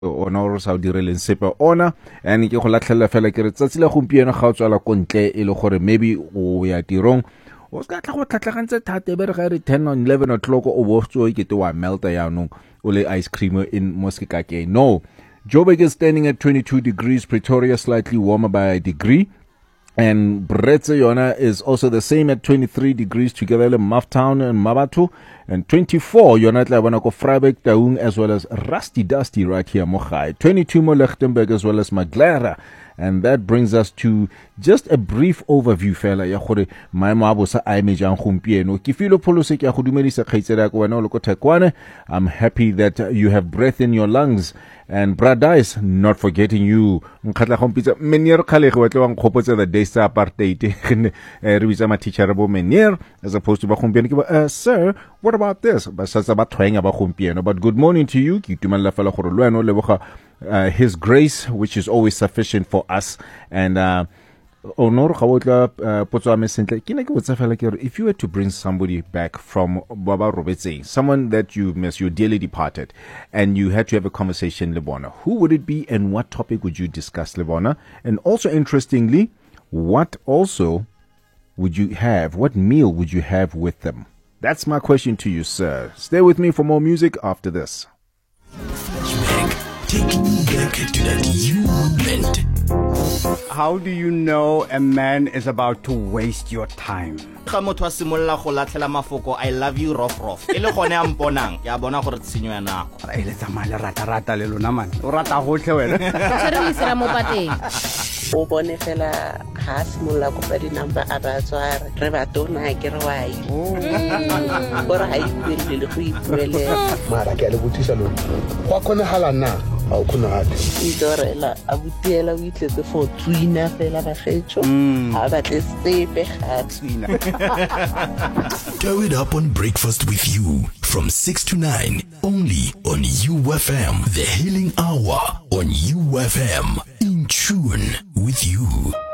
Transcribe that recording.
ona o sa o direleng sepe ona and ke go latlhela fela ke re tsatsi la gompieno ga o tswala ko ntle e le gore maybe o ya tirong o ska tla go tlhatlhagantse thata be re ga re 10 on 11 o'clock o bo tso ke te wa melta yaanong o le ice cream in Moskikake. No, Joburg is standing at 22 degrees, Pretoria slightly warmer by a degree. And Bretse Yona is also the same at 23 degrees together in Maftown and Mabatu. And 24, Yona Tlabanako Freiburg, Taung, as well as Rusty Dusty right here, Mochai. 22 more Lichtenberg as well as Maglera. And that brings us to just a brief overview, fella. Ya gore maemo a bosa a eme jang gompieno. Ke filo polose ke a go dumedisa kgaitsedi ka wena o le ko Thekwane. I'm happy that you have breath in your lungs. And Bradice, not forgetting you. Nkhatla gompitsa Menier Khalege wa tle wa nkgopotsa the days tsa apartheid. Re bitsa ma teacher bo Menier as opposed to ba gompieno ke ba sir, what about this? Ba satsa ba tshwenga ba gompieno. But good morning to you. Ke tumela fela gore le wena o leboga his grace, which is always sufficient for us. And Honor if you were to bring somebody back from Baba Robetse, someone that you miss, you dearly departed, and you had to have a conversation, Lebona, who would it be and what topic would you discuss, Lebona? And also, interestingly, what also would you have, what meal would you have with them? That's my question to you, sir. Stay with me for more music after this. Flashback, taking you back to that moment. How do you know a man is about to waste your time? Ga motho a simolla go latlhela mafoko I love you rof ele gone a mponang ya bona gore tshenyo ya nako A ile tsamaya le rata le lona man o rata gotlhe wena Tshwere le sera mo pateng o bone fela ha simolla go pa dinamba a ba tsware re ba tona ke re wa yi gore ha ipuelle le go ipuelle mara ke a le botsisa lo go khona hala na a o khona hate idorela a butiela o itletse for tswina fela ba getso ha ba tle sepe ga tswina Tow it up on breakfast with you from 6 to 9 only on UFM, the healing hour on UFM, in tune with you.